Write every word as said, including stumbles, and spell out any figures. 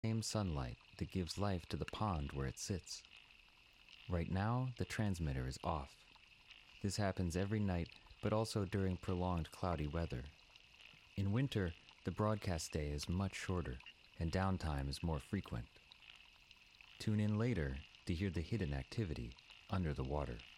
same sunlight that gives life to the pond where it sits. Right now, the transmitter is off. This happens every night, but also during prolonged cloudy weather. In winter, the broadcast day is much shorter, and downtime is more frequent. Tune in later to hear the hidden activity under the water.